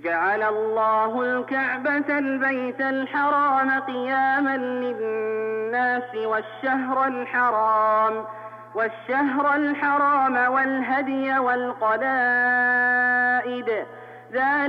جعل الله الكعبة البيت الحرام قياما للناس والشهر الحرام والهدي والقلائد